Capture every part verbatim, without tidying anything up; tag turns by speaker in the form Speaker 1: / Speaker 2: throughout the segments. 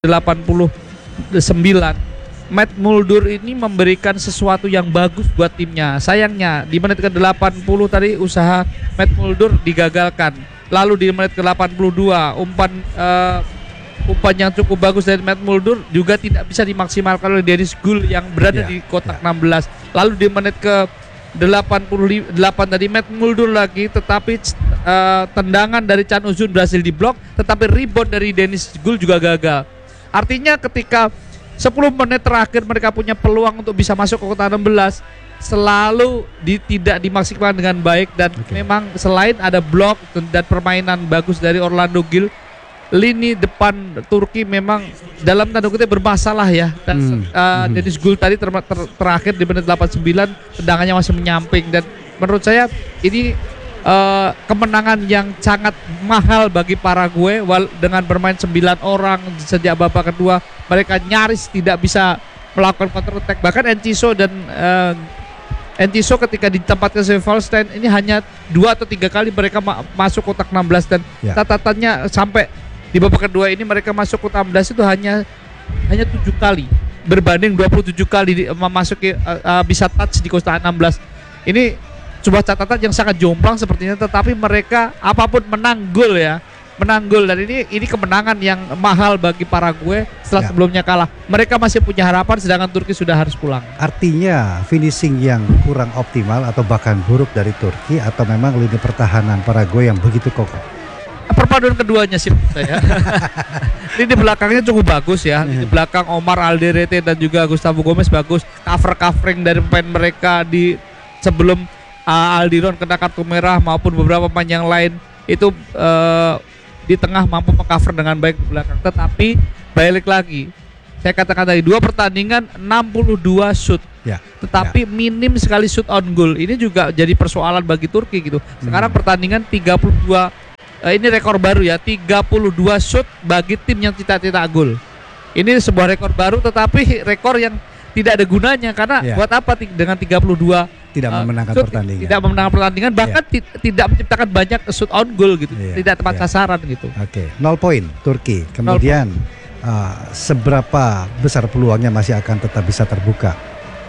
Speaker 1: delapan puluh sembilan, Matt Muldur ini memberikan sesuatu yang bagus buat timnya. Sayangnya di menit ke delapan puluh tadi usaha Matt Muldur digagalkan. Lalu di menit ke delapan puluh dua umpan uh, umpan yang cukup bagus dari Matt Muldur juga tidak bisa dimaksimalkan oleh Dennis Gould yang berada
Speaker 2: ya,
Speaker 1: di kotak
Speaker 2: ya.
Speaker 1: enam belas. Lalu di menit ke delapan puluh delapan tadi Matt Muldur lagi, tetapi uh, tendangan dari Chan Uzun berhasil diblok, tetapi rebound dari Dennis Gould juga gagal. Artinya ketika sepuluh menit terakhir mereka punya peluang untuk bisa masuk ke kotak enam belas, selalu di, tidak dimaksimalkan dengan baik. Dan okay. memang selain ada blok dan permainan bagus dari Orlando Gil, lini depan Turki memang dalam tanda kutip bermasalah ya. Dan hmm. uh, Dennis Gould tadi ter, ter, terakhir di menit delapan puluh sembilan tendangannya masih menyamping. Dan menurut saya ini Uh, kemenangan yang sangat mahal bagi Paraguay. Wal, dengan bermain sembilan orang sejak babak kedua, mereka nyaris tidak bisa melakukan counter attack. Bahkan Enciso dan uh, Enciso ketika ditempatkan sebagai false nine ini hanya dua atau tiga kali mereka ma- masuk kotak enam belas. Dan ya. catatannya sampai di babak kedua ini mereka masuk kotak enam belas itu hanya hanya tujuh kali berbanding dua puluh tujuh kali di, memasuki uh, uh, bisa touch di kotak enam belas. Ini sebuah catatan yang sangat jomplang sepertinya, tetapi mereka apapun menang gol ya, menang gol. Dan ini ini kemenangan yang mahal bagi Paraguay setelah ya. sebelumnya kalah. Mereka masih punya harapan, sedangkan Turki sudah harus pulang.
Speaker 2: Artinya finishing yang kurang optimal atau bahkan buruk dari Turki, atau memang lini pertahanan Paraguay yang begitu kokoh?
Speaker 1: Perpaduan keduanya sih menurut saya. Ini di belakangnya cukup bagus ya. Di belakang Omar Alderete dan juga Gustavo Gomez bagus. Cover-covering dari pemain mereka di sebelum Uh, Aldiron kena kartu merah maupun beberapa pemain yang lain itu uh, di tengah mampu mengcover dengan baik di belakang. Tetapi balik lagi, saya katakan tadi dua pertandingan enam puluh dua shoot ya, tetapi ya. minim sekali shoot on goal. Ini juga jadi persoalan bagi Turki gitu. Sekarang hmm. pertandingan tiga puluh dua, uh, ini rekor baru ya, tiga puluh dua shoot bagi tim yang tidak cetak gol. Ini sebuah rekor baru, tetapi rekor yang tidak ada gunanya karena ya. buat apa t- dengan tiga puluh dua
Speaker 2: tidak uh, memenangkan
Speaker 1: shoot,
Speaker 2: pertandingan.
Speaker 1: Tidak memenangkan pertandingan, bahkan yeah. t- tidak menciptakan banyak shoot on goal gitu. Yeah. Tidak tepat yeah. sasaran gitu.
Speaker 2: Oke, okay. nol poin Turki. Kemudian uh, seberapa besar peluangnya masih akan tetap bisa terbuka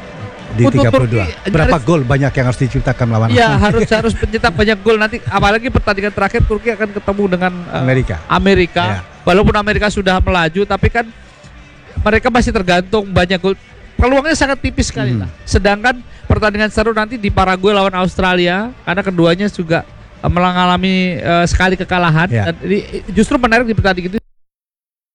Speaker 2: di
Speaker 1: untuk
Speaker 2: tiga puluh dua?
Speaker 1: Turki,
Speaker 2: berapa
Speaker 1: harus,
Speaker 2: gol banyak yang harus diciptakan melawan?
Speaker 1: Iya, harus harus mencetak banyak gol nanti, apalagi pertandingan terakhir Turki akan ketemu dengan uh,
Speaker 2: Amerika.
Speaker 1: Amerika. Yeah. Walaupun Amerika sudah melaju, tapi kan mereka masih tergantung banyak gol. Peluangnya sangat tipis sekali hmm. lah. Sedangkan pertandingan seru nanti di Paraguay lawan Australia, karena keduanya juga uh, mengalami uh, sekali kekalahan. Yeah. Dan ini justru menarik di pertandingan itu